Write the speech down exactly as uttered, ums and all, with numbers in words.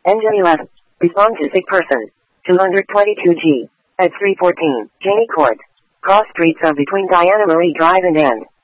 Engine eleven. Respond to sick person. two twenty-two G. At three fourteen, Janie Court. Cross streets of between Diana Marie Drive and N.